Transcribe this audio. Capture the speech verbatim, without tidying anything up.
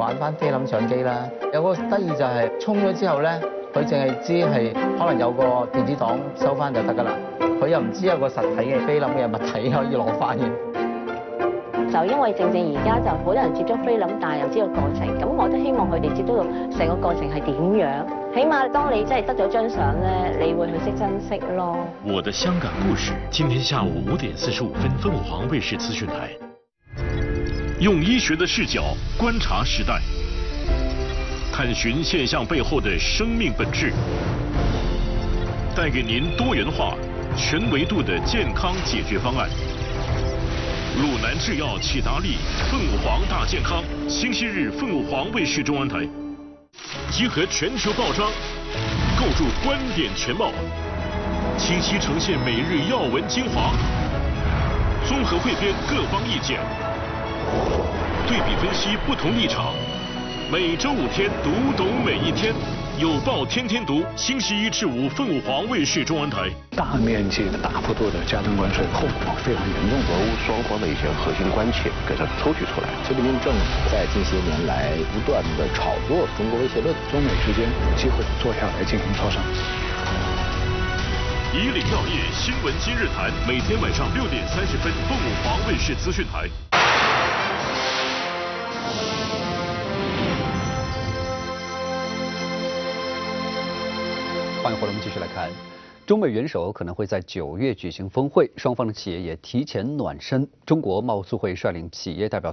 玩翻菲林相機啦。有個得意就係沖咗之後咧，佢淨係知係可能有個電子檔收翻就得㗎啦，佢又唔知有個實體嘅菲林嘅物體可以攞翻嘅。 就因為正正而家就好多人接觸菲林，但係又知道過程，咁我都希望佢哋接觸到成個過程係點樣。起碼當你真係得咗張相咧，你會去識珍惜咯。 我的香港故事，今天下午五點四十五分，鳳凰衛視資訊台。用醫學的視角觀察時代，探尋現象背後的生命本質，帶給您多元化、全維度的健康解決方案。魯南製藥啟達利鳳凰大健康，星期日鳳凰衛視中文台，集合全球報章，構築觀點全貌，清晰呈現每日要聞精華，綜合匯編各方意見，對比分析不同立場。每周五天讀懂每一天，有報天天讀，星期一至五鳳凰衛視中文台。 大面積的大幅度的加徵關稅，後果非常嚴重， 俄烏雙方的一些核心關切給它抽取出來。 習近平政府在近些年來不斷的炒作中國威脅論， 中美之間有機會坐下來進行磋商。 以嶺藥業新聞今日談，每天晚上六點三十分，鳳凰衛視資訊台。 歡迎回來，我們繼續來看，中美元首可能會在九月舉行峰會，雙方的企業也提前暖身。中國貿促會率領企業代表